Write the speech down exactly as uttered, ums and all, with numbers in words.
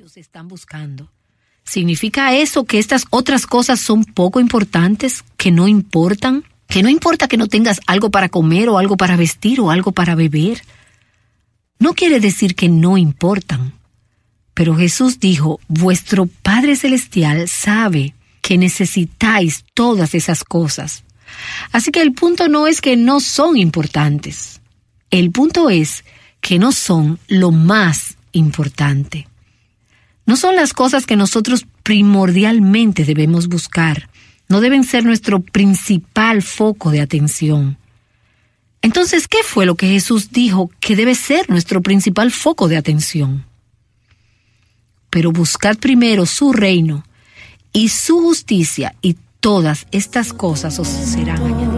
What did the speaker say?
otros están buscando. ¿Significa eso que estas otras cosas son poco importantes, que no importan? ¿Que no importa que no tengas algo para comer o algo para vestir o algo para beber? No quiere decir que no importan. Pero Jesús dijo, vuestro Padre Celestial sabe que necesitáis todas esas cosas. Así que el punto no es que no son importantes. El punto es que no son lo más importante. No son las cosas que nosotros primordialmente debemos buscar. No deben ser nuestro principal foco de atención. Entonces, ¿qué fue lo que Jesús dijo que debe ser nuestro principal foco de atención? Pero buscad primero su reino y su justicia, y todas estas cosas os serán añadidas.